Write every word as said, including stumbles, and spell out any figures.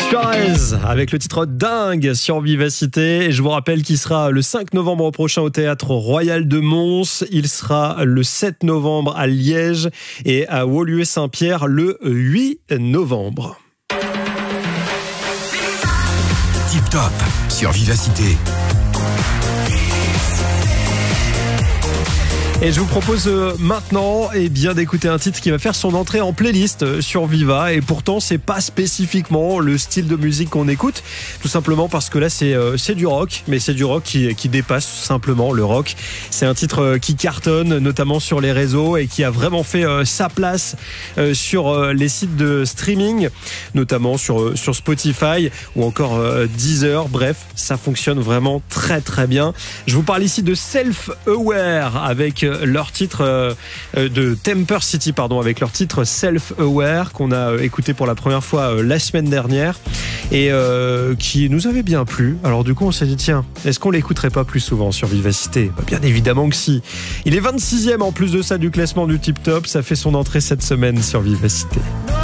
Suarez avec le titre Dingue sur Vivacité. Et je vous rappelle qu'il sera le cinq novembre prochain au Théâtre Royal de Mons. Il sera le sept novembre à Liège et à Woluwe-Saint-Pierre le huit novembre. Tip Top sur Vivacité. Et je vous propose maintenant eh bien, d'écouter un titre qui va faire son entrée en playlist sur Viva. Et pourtant, c'est pas spécifiquement le style de musique qu'on écoute. Tout simplement parce que là, c'est, euh, c'est du rock. Mais c'est du rock qui, qui dépasse simplement le rock. C'est un titre qui cartonne, notamment sur les réseaux, et qui a vraiment fait euh, sa place euh, sur euh, les sites de streaming, notamment sur, euh, sur Spotify ou encore euh, Deezer. Bref, ça fonctionne vraiment très très bien. Je vous parle ici de Self-Aware avec leur titre euh, de Temper City, pardon, avec leur titre Self-Aware qu'on a écouté pour la première fois euh, la semaine dernière et euh, qui nous avait bien plu. Alors du coup on s'est dit tiens, est-ce qu'on l'écouterait pas plus souvent sur Vivacité ? Bah, bien évidemment que si. Il est vingt-sixième en plus de ça du classement du Tip Top, ça fait son entrée cette semaine sur Vivacité.